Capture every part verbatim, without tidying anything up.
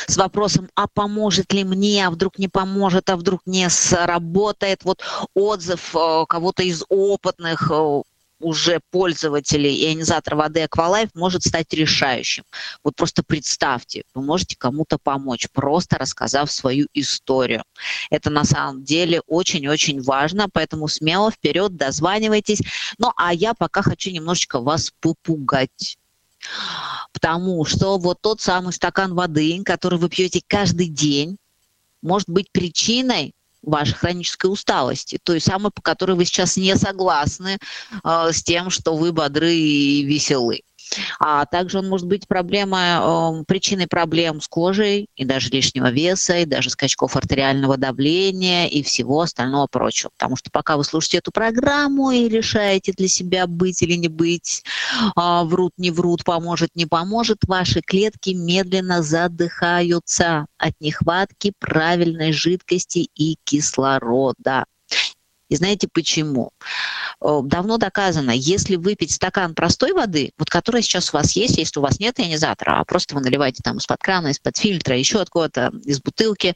с вопросом, а поможет ли мне, а вдруг не поможет, а вдруг не сработает. Вот отзыв э, кого-то из опытных э, уже пользователей ионизатора воды Aqualife может стать решающим. Вот просто представьте, вы можете кому-то помочь, просто рассказав свою историю. Это на самом деле очень-очень важно, поэтому смело вперед, дозванивайтесь. Ну, а я пока хочу немножечко вас попугать. Потому что вот тот самый стакан воды, который вы пьете каждый день, может быть причиной вашей хронической усталости, той самой, по которой вы сейчас не согласны э, с тем, что вы бодры и веселы. А также он может быть проблемой, э, причиной проблем с кожей, и даже лишнего веса, и даже скачков артериального давления, и всего остального прочего. Потому что пока вы слушаете эту программу и решаете для себя быть или не быть, э, врут, не врут, поможет, не поможет, ваши клетки медленно задыхаются от нехватки правильной жидкости и кислорода. И знаете почему? Давно доказано, если выпить стакан простой воды, вот которая сейчас у вас есть, если у вас нет ионизатора, а просто вы наливаете там из-под крана, из-под фильтра, еще от кого-то, из бутылки,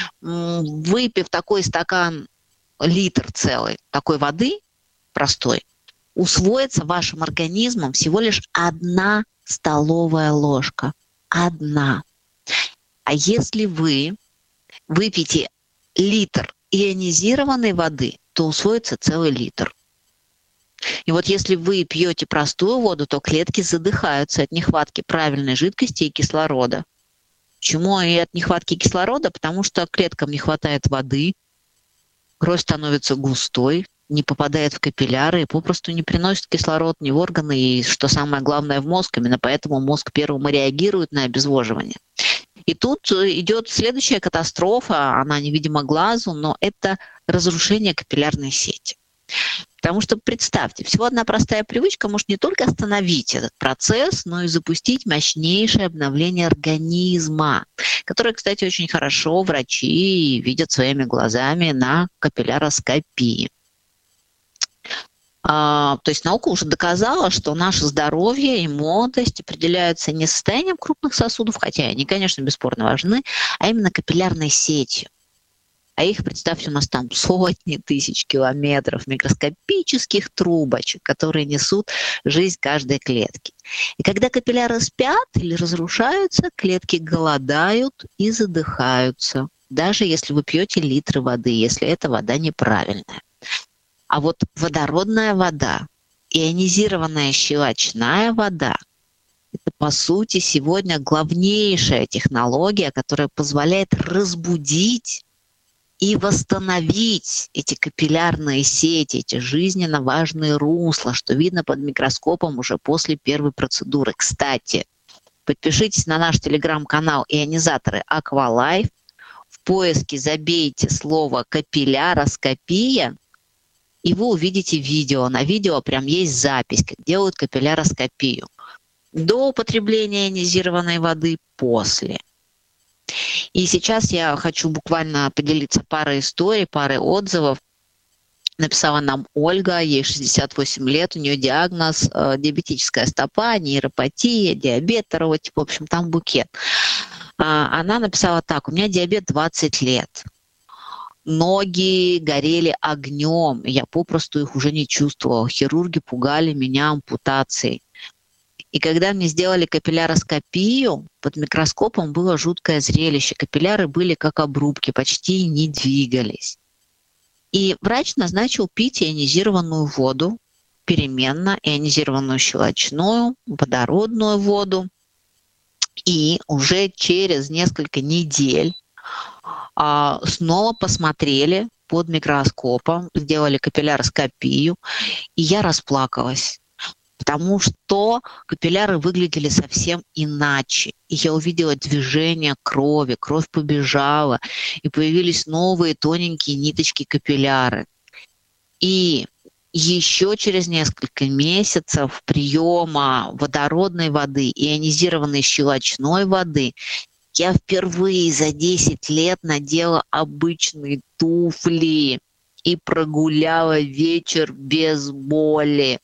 выпив такой стакан, литр целый такой воды простой, усвоится вашим организмом всего лишь одна столовая ложка. Одна. А если вы выпьете литр ионизированной воды, то усвоится целый литр. И вот если вы пьете простую воду, то клетки задыхаются от нехватки правильной жидкости и кислорода. Почему и от нехватки кислорода? Потому что клеткам не хватает воды, кровь становится густой, не попадает в капилляры и попросту не приносит кислород ни в органы, и, что самое главное, в мозг. Именно поэтому мозг первым и реагирует на обезвоживание. И тут идет следующая катастрофа, она невидима глазу, но это разрушение капиллярной сети. Потому что представьте, всего одна простая привычка может не только остановить этот процесс, но и запустить мощнейшее обновление организма, которое, кстати, очень хорошо врачи видят своими глазами на капилляроскопии. А, то есть наука уже доказала, что наше здоровье и молодость определяются не состоянием крупных сосудов, хотя они, конечно, бесспорно важны, а именно капиллярной сетью. А их, представьте, у нас там сотни тысяч километров микроскопических трубочек, которые несут жизнь каждой клетки. И когда капилляры спят или разрушаются, клетки голодают и задыхаются, даже если вы пьете литры воды, если эта вода неправильная. А вот водородная вода, ионизированная щелочная вода, это, по сути, сегодня главнейшая технология, которая позволяет разбудить и восстановить эти капиллярные сети, эти жизненно важные русла, что видно под микроскопом уже после первой процедуры. Кстати, подпишитесь на наш телеграм-канал «Ионизаторы Aqualife», в поиске забейте слово «капилляроскопия», и вы увидите видео. На видео прям есть запись, как делают капилляроскопию. До употребления ионизированной воды, после. И сейчас я хочу буквально поделиться парой историй, парой отзывов. Написала нам Ольга, ей шестьдесят восемь лет, у нее диагноз э, диабетическая стопа, нейропатия, диабет второго типа, в общем, там букет. А, она написала так: у меня диабет двадцать лет. Ноги горели огнем, я попросту их уже не чувствовала. Хирурги пугали меня ампутацией. И когда мне сделали капилляроскопию, под микроскопом было жуткое зрелище. Капилляры были как обрубки, почти не двигались. И врач назначил пить ионизированную воду, переменно ионизированную щелочную, водородную воду. И уже через несколько недель а, снова посмотрели под микроскопом, сделали капилляроскопию, и я расплакалась. Потому что капилляры выглядели совсем иначе. И я увидела движение крови, кровь побежала, и появились новые тоненькие ниточки капилляры. И еще через несколько месяцев приема водородной воды, ионизированной щелочной воды, я впервые за десять лет надела обычные туфли и прогуляла вечер без боли.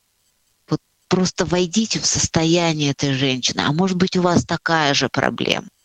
Просто войдите в состояние этой женщины, а может быть, у вас такая же проблема.